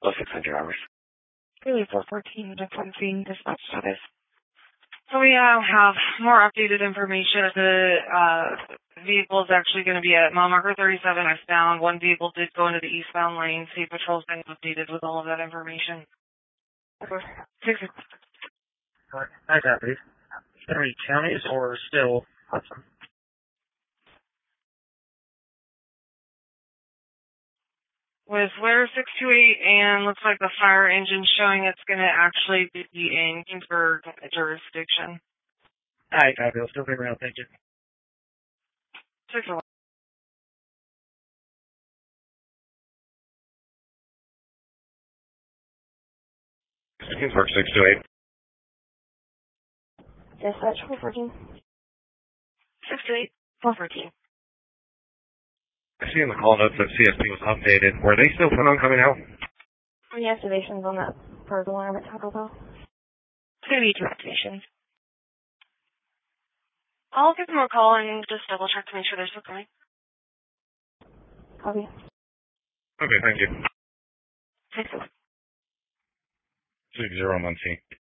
Still 600 hours. Really 414 to confirm dispatch status. So we now have more updated information. The vehicle is actually going to be at mile marker 37 westbound. One vehicle did go into the eastbound lane. State Patrol's been updated with all of that information. Hi, Deputy. Any counties or still Hudson? With Ware 628 and looks like the fire engine showing it's going to actually be in Kingsburg jurisdiction. Hi, Deputy. I'll still be around. Thank you. 601. Kingsburg 628. Dispatch 414. 628. 414. I see in the call notes that CSP was updated. Were they still planning on coming out? Any activations on that part of the alarm at Taco Bell? It's going to be 2 activations. I'll give them a call and just double check to make sure they're still coming. Copy. Okay, thank you. 601. 601C.